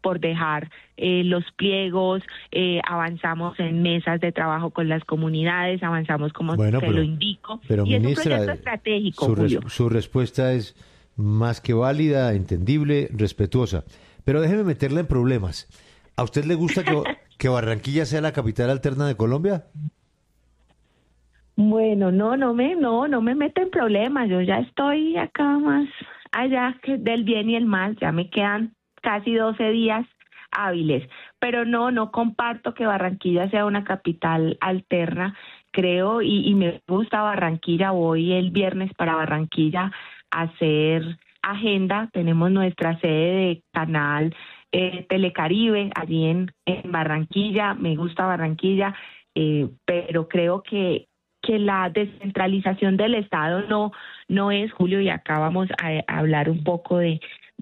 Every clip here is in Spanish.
por dejar los pliegos, avanzamos en mesas de trabajo con las comunidades, avanzamos como lo indico, pero y ministra, es un proyecto estratégico, Julio. Su respuesta es más que válida, entendible, respetuosa, pero déjeme meterla en problemas. ¿A usted le gusta que Barranquilla sea la capital alterna de Colombia? Bueno, no me meto en problemas, yo ya estoy acá más allá que del bien y el mal, ya me quedan casi 12 días hábiles, pero no comparto que Barranquilla sea una capital alterna, creo, y me gusta Barranquilla, voy el viernes para Barranquilla a hacer agenda, tenemos nuestra sede de canal Telecaribe allí en Barranquilla, me gusta Barranquilla, pero creo que la descentralización del Estado no es, Julio, y acá vamos a hablar un poco de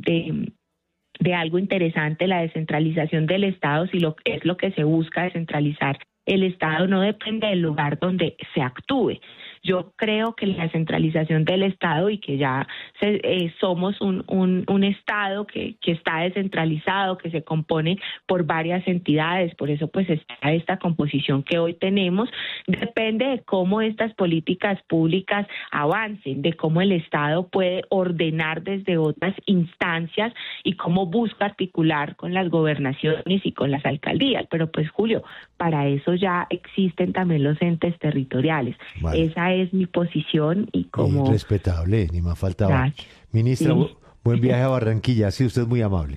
algo interesante, la descentralización del Estado, si es lo que se busca descentralizar. El Estado no depende del lugar donde se actúe. Yo creo que la descentralización del Estado y que ya somos un Estado que está descentralizado, que se compone por varias entidades, por eso pues está esta composición que hoy tenemos, depende de cómo estas políticas públicas avancen, de cómo el Estado puede ordenar desde otras instancias y cómo busca articular con las gobernaciones y con las alcaldías. Pero pues, Julio, para eso ya existen también los entes territoriales. Vale. Esa es mi posición y como... Respetable, ni más faltaba. Gracias. Ministra, Sí. Buen viaje a Barranquilla, ha sido usted muy amable.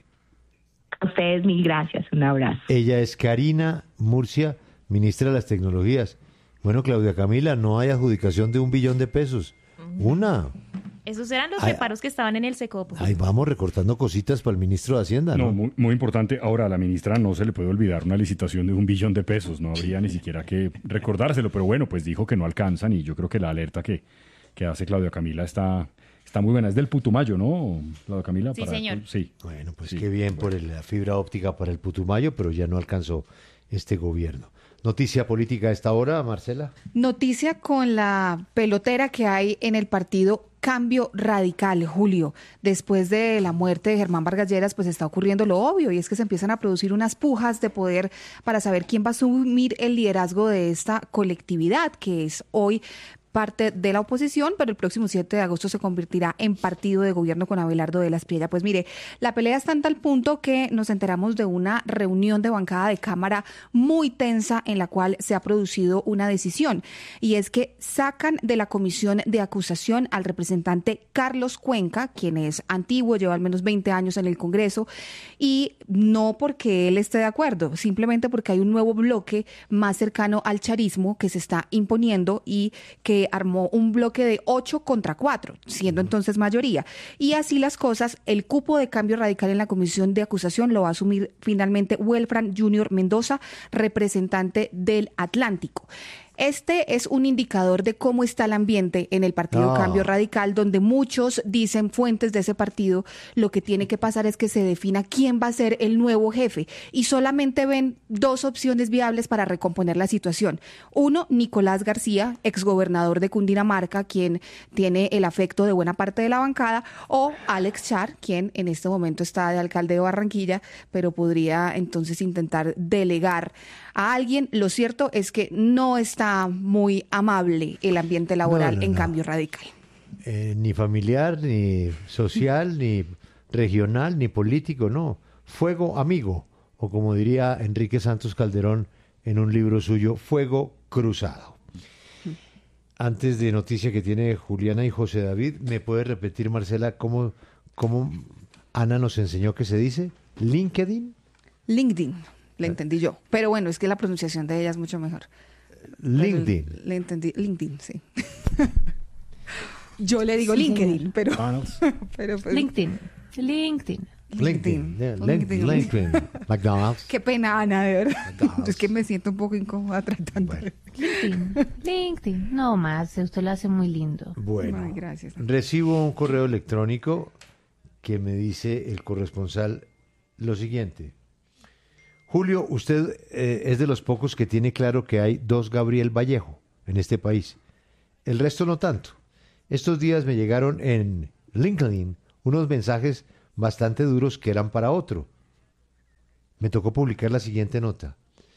A ustedes mil gracias, un abrazo. Ella es Karina Murcia, ministra de las Tecnologías. Bueno, Claudia Camila, no hay adjudicación de 1 billón de pesos. Una. Esos eran los reparos que estaban en el Secopo. Ahí vamos recortando cositas para el ministro de Hacienda, ¿no? No, muy importante. Ahora, a la ministra no se le puede olvidar una licitación de 1 billón de pesos. No habría ni siquiera que recordárselo. Pero bueno, pues dijo que no alcanzan y yo creo que la alerta que hace Claudia Camila está muy buena. Es del Putumayo, ¿no, Claudia Camila? Sí, señor. Sí. Bueno, pues sí, qué bien por la fibra óptica para el Putumayo, pero ya no alcanzó este gobierno. Noticia política a esta hora, Marcela. Noticia con la pelotera que hay en el partido Cambio Radical, Julio. Después de la muerte de Germán Vargas Lleras, pues está ocurriendo lo obvio, y es que se empiezan a producir unas pujas de poder para saber quién va a asumir el liderazgo de esta colectividad, que es hoy parte de la oposición, pero el próximo 7 de agosto se convertirá en partido de gobierno con Abelardo de la Espriella. Pues mire, la pelea está en tal punto que nos enteramos de una reunión de bancada de Cámara muy tensa en la cual se ha producido una decisión, y es que sacan de la comisión de acusación al representante Carlos Cuenca, quien es antiguo, lleva al menos 20 años en el Congreso, y no porque él esté de acuerdo, simplemente porque hay un nuevo bloque más cercano al charismo que se está imponiendo y que armó un bloque de 8 contra 4, siendo entonces mayoría. Y así las cosas, el cupo de Cambio Radical en la comisión de acusación lo va a asumir finalmente Welfran Junior Mendoza, representante del Atlántico. Este es un indicador de cómo está el ambiente en el partido Cambio Radical, donde muchos dicen, fuentes de ese partido, lo que tiene que pasar es que se defina quién va a ser el nuevo jefe, y solamente ven 2 opciones viables para recomponer la situación. Uno, Nicolás García, exgobernador de Cundinamarca, quien tiene el afecto de buena parte de la bancada, o Alex Char, quien en este momento está de alcalde de Barranquilla, pero podría entonces intentar delegar a alguien. Lo cierto es que no está muy amable el ambiente laboral en Cambio Radical. Ni familiar, ni social, ni regional, ni político, no. Fuego amigo, o como diría Enrique Santos Calderón en un libro suyo, fuego cruzado. Antes de noticia que tiene Juliana y José David, ¿me puede repetir, Marcela, cómo Ana nos enseñó que se dice? ¿LinkedIn? LinkedIn, le entendí yo. Pero bueno, es que la pronunciación de ella es mucho mejor. LinkedIn. Le entendí, LinkedIn, sí. Yo le digo LinkedIn, pero pues, LinkedIn. McDonald's. Qué pena, Ana, de verdad. Es que me siento un poco incómoda tratando. Bueno. LinkedIn. No más, usted lo hace muy lindo. Bueno, ay, gracias. Recibo un correo electrónico que me dice el corresponsal lo siguiente. Julio, usted es de los pocos que tiene claro que hay 2 Gabriel Vallejo en este país. El resto no tanto. Estos días me llegaron en LinkedIn unos mensajes bastante duros que eran para otro. me tocó publicar la siguiente nota.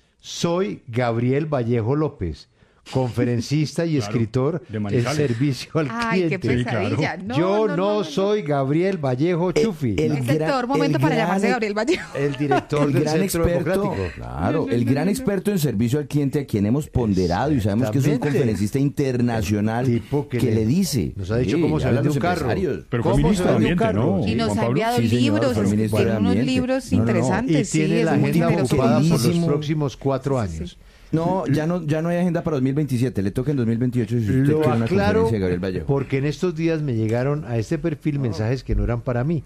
Soy Gabriel Vallejo López, conferencista y escritor de en Manizales. servicio al Ay, qué cliente. pesadilla. claro. No, Yo no soy Gabriel Vallejo Chufi, Es el peor momento para llamarse Gabriel Vallejo. el director El del gran Centro experto, Democrático. claro, el gran experto en servicio al cliente a quien hemos ponderado y sabemos que es un Exactamente. conferencista internacional El tipo que que le le dice. nos ha dicho Sí, cómo se hablan vende los un carro. empresarios. Pero ¿Cómo fue se ministro de vende un Ambiente, carro? ¿no? Y nos Juan ha Pablo. enviado Sí, señor, libros, fue ministro tiene de unos Ambiente. libros No, no, no. interesantes. Y tiene la es muy agenda generoso. ocupada por los queridísimo. próximos 4 años. No, ya no hay agenda para 2027, le toca en 2028 si usted Lo quiere una aclaro conferencia de Gabriel Vallejo. porque en estos días me llegaron a este perfil mensajes que no eran para mí.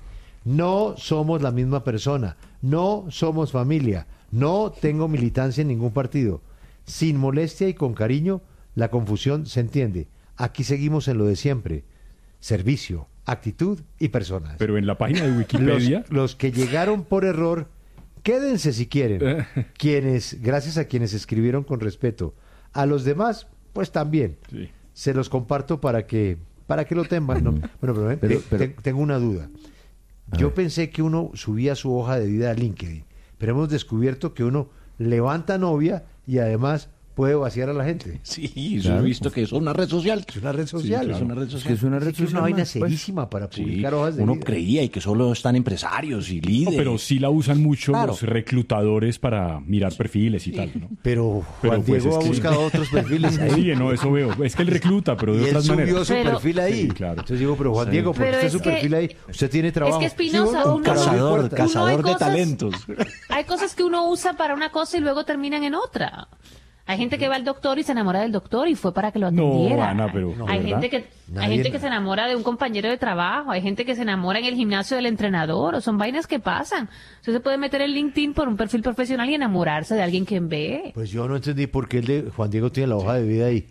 No somos la misma persona, no somos familia, no tengo militancia en ningún partido. Sin molestia y con cariño, la confusión se entiende. Aquí seguimos en lo de siempre. Servicio, actitud y personas. Pero en la página de Wikipedia... Los que llegaron por error, quédense si quieren. Gracias a quienes escribieron con respeto. A los demás, pues también. Sí. Se los comparto para que lo tengan. No, bueno, pero tengo una duda. Yo pensé que uno subía su hoja de vida a LinkedIn, pero hemos descubierto que uno levanta novia y además puede vaciar a la gente. Sí, yo he visto que es una red social. Es una red social. Es una red Es que social. es una red Es que es una social vaina más, pues. serísima para Sí, publicar hojas de uno vida. creía y que solo están empresarios y No, líderes. pero sí la usan mucho Claro. los reclutadores para mirar perfiles y tal, ¿no? Pero Pero, Juan pues, Diego es ha que- buscado otros perfiles ahí. Sí, no, eso veo. Es que él recluta, pero de Y él otras subió maneras. su Pero- perfil ahí. Sí, claro. Entonces digo, pero Juan Diego, ¿por qué Pero está es su que- perfil ahí? Usted tiene trabajo. Es que Espinosa, Sí, uno- Cazador, puertas. cazador hay de cosas- talentos. Hay cosas que uno usa para una cosa y luego terminan en otra. Hay gente que va al doctor y se enamora del doctor y fue para que lo No, atendiera. Ana, pero, hay ¿verdad? gente que Nadie- hay gente que se enamora de un compañero de trabajo, hay gente que se enamora en el gimnasio del entrenador, o son vainas que pasan. Usted se puede meter en LinkedIn por un perfil profesional y enamorarse de alguien que ve. Pues yo no entendí por qué el de Juan Diego tiene la hoja de vida ahí.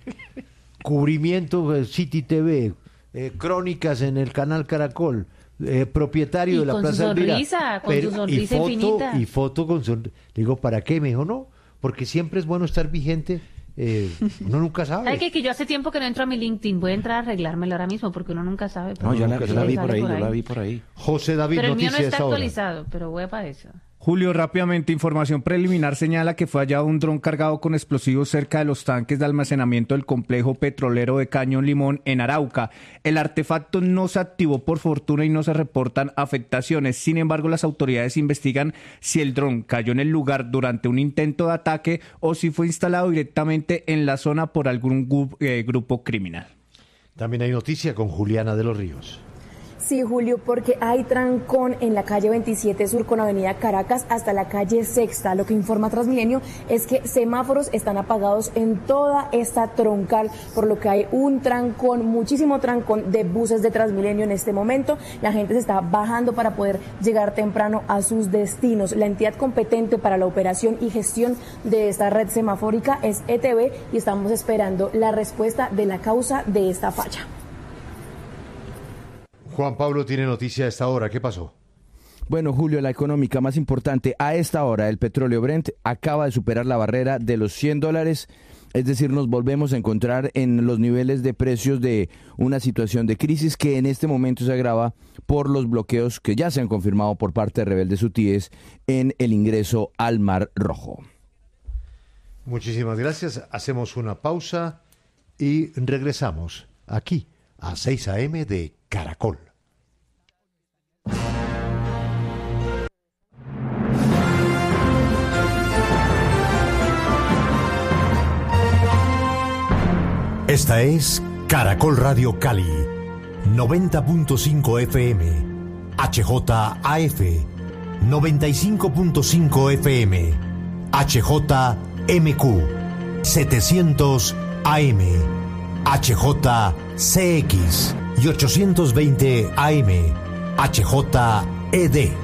Cubrimiento, City TV, crónicas en el canal Caracol, propietario Y de la con su Plaza Elvira. sonrisa, con su sonrisa infinita. Y foto con sonrisa. Le digo, ¿para qué? Me dijo, no, porque siempre es bueno estar vigente. Uno nunca sabe. ¿Sabe qué? Que yo hace tiempo que no entro a mi LinkedIn, voy a entrar a arreglármelo ahora mismo porque uno nunca sabe. No, yo la vi por Sale ahí, yo la vi por ahí. José David, Pero el mío no noticias está ahora. actualizado, pero voy para eso. Julio, rápidamente, información preliminar señala que fue hallado un dron cargado con explosivos cerca de los tanques de almacenamiento del complejo petrolero de Cañón Limón en Arauca. El artefacto no se activó por fortuna y no se reportan afectaciones. Sin embargo, las autoridades investigan si el dron cayó en el lugar durante un intento de ataque o si fue instalado directamente en la zona por algún grupo criminal. También hay noticia con Juliana de los Ríos. Sí, Julio, porque hay trancón en la calle 27 Sur con Avenida Caracas hasta la calle Sexta. Lo que informa Transmilenio es que semáforos están apagados en toda esta troncal, por lo que hay un trancón, muchísimo trancón de buses de Transmilenio en este momento. La gente se está bajando para poder llegar temprano a sus destinos. La entidad competente para la operación y gestión de esta red semafórica es ETB y estamos esperando la respuesta de la causa de esta falla. Juan Pablo tiene noticia a esta hora. ¿Qué pasó? Bueno, Julio, la económica más importante a esta hora, el petróleo Brent acaba de superar la barrera de los $100, es decir, nos volvemos a encontrar en los niveles de precios de una situación de crisis que en este momento se agrava por los bloqueos que ya se han confirmado por parte de rebeldes hutíes en el ingreso al Mar Rojo. Muchísimas gracias. Hacemos una pausa y regresamos aquí a 6 a.m. de Caracol. Esta es Caracol Radio Cali, 90.5 FM, HJAF, 95.5 FM, HJMQ, 700 AM, HJCX y 820 AM, HJED.